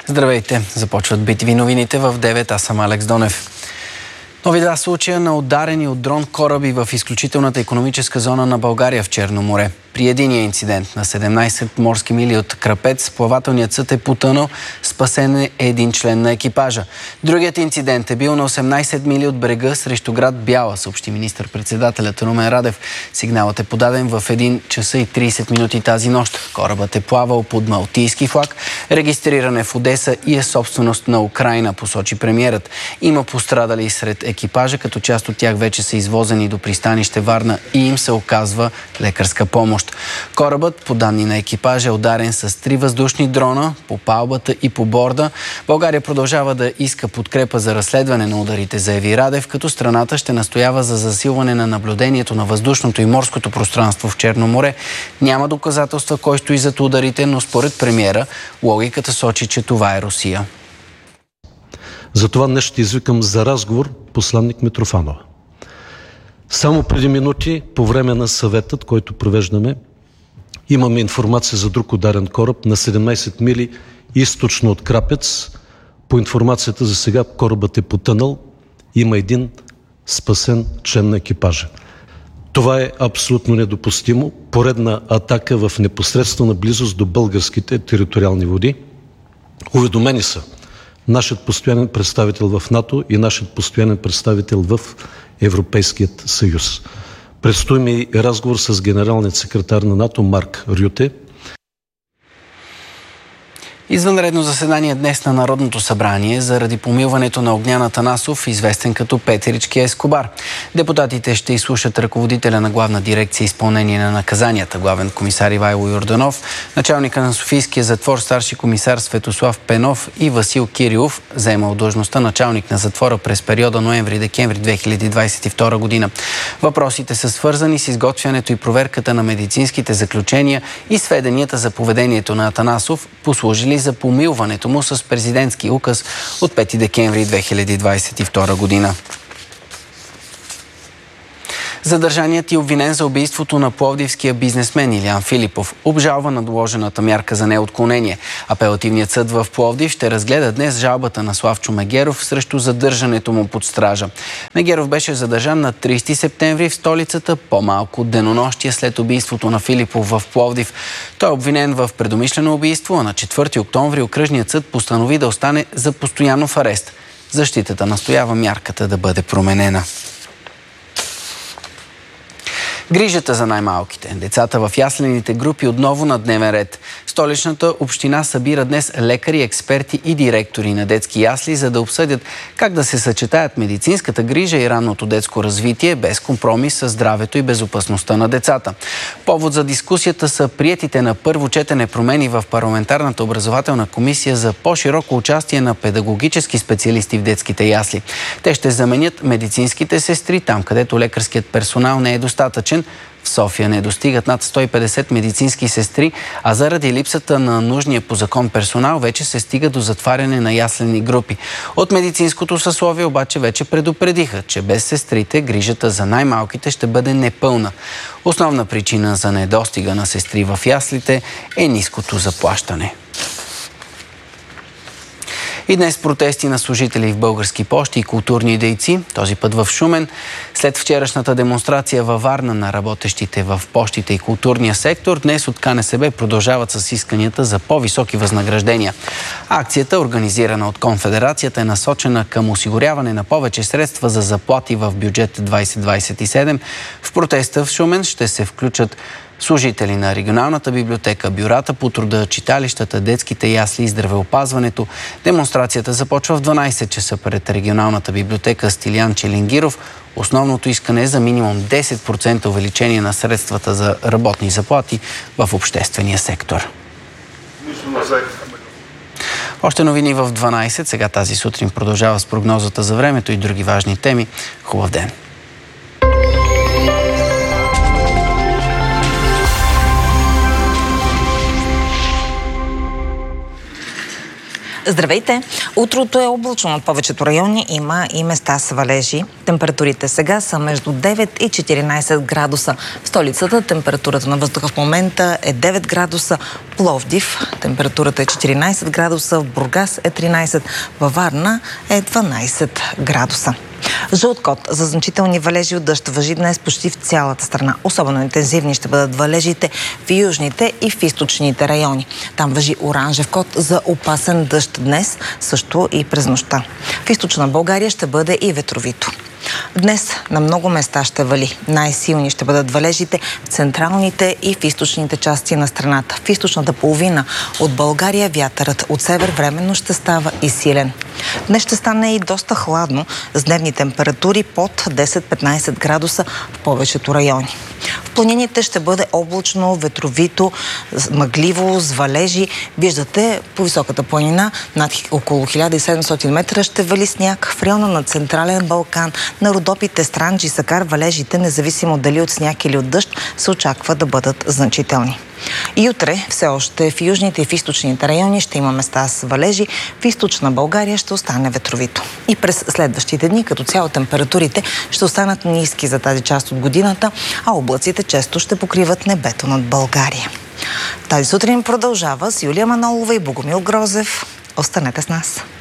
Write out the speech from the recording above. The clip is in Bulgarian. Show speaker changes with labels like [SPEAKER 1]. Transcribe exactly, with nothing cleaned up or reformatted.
[SPEAKER 1] Здравейте! Започват би ти ви новините в девет. Аз съм Алекс Донев. Нови два случая на ударени от дрон кораби в изключителната икономическа зона на България в Черно море. При единия инцидент на седемнайсет морски мили от Крапец плавателният съд е потънал, спасен е един член на екипажа. Другият инцидент е бил на осемнайсет мили от брега срещу град Бяла, съобщи министър-председателят Румен Радев. Сигналът е подаден в един часа и трийсет минути тази нощ. Корабът е плавал под малтийски флаг, регистриран е в Одеса и е собственост на Украйна, посочи премиерът. Има пострадали сред екипажа, като част от тях вече са извозени до пристанище Варна и им се оказва лекарска помощ. Корабът, по данни на екипажа, е ударен с три въздушни дрона по палбата и по борда. България продължава да иска подкрепа за разследване на ударите, заяви Радев, като страната ще настоява за засилване на наблюдението на въздушното и морското пространство в Черно море. Няма доказателства кой стои зад ударите, но според премиера логиката сочи, че това е Русия.
[SPEAKER 2] Затова днес ще извикам за разговор посланник Митрофанова. Само преди минути, по време на съветът, който провеждаме, имаме информация за друг ударен кораб на седемнайсет мили източно от Крапец. По информацията за сега корабът е потънал. Има един спасен член на екипажа. Това е абсолютно недопустимо. Поредна атака в непосредствена близост до българските териториални води. Уведомени са нашият постоянен представител в НАТО и нашият постоянен представител в Европейският съюз. Предстои ми разговор с генералният секретар на НАТО Марк Рюте.
[SPEAKER 1] Извънредно заседание днес на Народното събрание заради помилването на Огнян Атанасов, известен като Петрички Ескобар. Депутатите ще изслушат ръководителя на Главна дирекция изпълнение на наказанията, главен комисар Ивайло Йорданов, началника на Софийския затвор старши комисар Светослав Пенов и Васил Кирилов, заемал длъжността началник на затвора през периода ноември-декември две хиляди двайсет и втора година. Въпросите са свързани с изготвянето и проверката на медицинските заключения и сведенията за поведението на Атанасов, послужили за помилването му с президентски указ от пети декември две хиляди двайсет и втора година. Задържаният и обвинен за убийството на пловдивския бизнесмен Илиян Филипов обжалва наложената мярка за неотклонение. Апелативният съд в Пловдив ще разгледа днес жалбата на Славчо Мегеров срещу задържането му под стража. Мегеров беше задържан на трийсети септември в столицата, по-малко от денонощие след убийството на Филипов в Пловдив. Той е обвинен в предумишлено убийство, а на четвърти октомври окръжният съд постанови да остане за постоянно в арест. Защитата настоява мярката да бъде променена. Грижата за най-малките. Децата в яслените групи отново на дневен ред. Столичната община събира днес лекари, експерти и директори на детски ясли, за да обсъдят как да се съчетаят медицинската грижа и ранното детско развитие без компромис с здравето и безопасността на децата. Повод за дискусията са приетите на първо четене промени в парламентарната образователна комисия за по-широко участие на педагогически специалисти в детските ясли. Те ще заменят медицинските сестри там, където лекарският персонал не е достатъчен. В София не достигат над сто и петдесет медицински сестри, а заради липсата на нужния по закон персонал вече се стига до затваряне на яслени групи. От медицинското съсловие обаче вече предупредиха, че без сестрите грижата за най-малките ще бъде непълна. Основна причина за недостига на сестри в яслите е ниското заплащане. И днес протести на служители в Български пощи и културни дейци, този път в Шумен. След вчерашната демонстрация във Варна на работещите в пощите и културния сектор, днес от КНСБ продължават с исканията за по-високи възнаграждения. Акцията, организирана от Конфедерацията, е насочена към осигуряване на повече средства за заплати в бюджет двайсет двайсет и седем. В протеста в Шумен ще се включат служители на регионалната библиотека, бюрата по труда, читалищата, детските ясли и здравеопазването. Демонстрацията започва в дванайсет часа пред регионалната библиотека Стилиян Челингиров. Основното искане е за минимум десет процента увеличение на средствата за работни заплати в обществения сектор. Още новини в дванайсет. Сега тази сутрин продължава с прогнозата за времето и други важни теми. Хубав ден!
[SPEAKER 3] Здравейте! Утрото е облачно над повечето райони, има и места с валежи. Температурите сега са между девет и четиринайсет градуса. В столицата температурата на въздуха в момента е девет градуса. Пловдив температурата е четиринайсет градуса, в Бургас е тринайсет, във Варна е дванайсет градуса. Жълт код за значителни валежи от дъжд важи днес почти в цялата страна. Особено интензивни ще бъдат валежите в южните и в източните райони. Там важи оранжев код за опасен дъжд днес, също и през нощта. В източна България ще бъде и ветровито. Днес на много места ще вали. Най-силни ще бъдат валежите в централните и в източните части на страната. В източната половина от България вятърът от север временно ще става и силен. Днес ще стане и доста хладно с дневни температури под десет-петнайсет градуса в повечето райони. В планините ще бъде облачно, ветровито, мъгливо, с валежи. Виждате, по високата планина, над около хиляда и седемстотин метра, ще вали сняг. В района на Централен Балкан, на Родопите, Странджа, Сакар, валежите, независимо дали от сняг или от дъжд, се очаква да бъдат значителни. И утре все още в южните и в източните райони ще има места с валежи. В източна България ще остане ветровито. И през следващите дни, като цяло, температурите ще останат ниски за тази част от годината, а облаците често ще покриват небето над България. Тази сутрин продължава с Юлия Манолова и Богомил Грозев. Останете с нас!